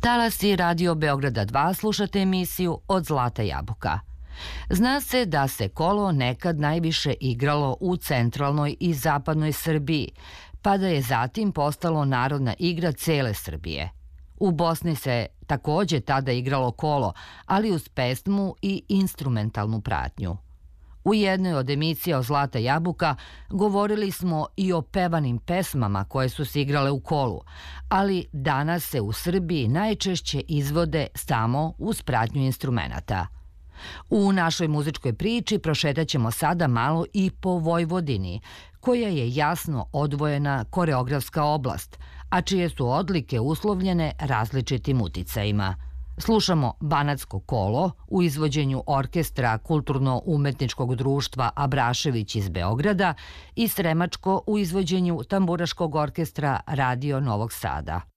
Talasi Radio Beograda 2 slušate emisiju Od Zlata jabuka. Zna se da se kolo nekad najviše igralo u centralnoj i zapadnoj Srbiji, pa da je zatim postalo narodna igra cele Srbije. U Bosni se takođe tada igralo kolo, ali uz pesmu i instrumentalnu pratnju. U jednoj od emisija o Zlata jabuka govorili smo i o pevanim pesmama koje su se igrale u kolu, ali danas se u Srbiji najčešće izvode samo uz pratnju instrumenata. U našoj muzičkoj priči prošetaćemo sada malo i po Vojvodini, koja je jasno odvojena koreografska oblast, a čije su odlike uslovljene različitim uticajima. Slušamo Banatsko kolo u izvođenju orkestra Kulturno-umetničkog društva Abrašević iz Beograda i Sremačko u izvođenju tamburaškog orkestra Radio Novog Sada.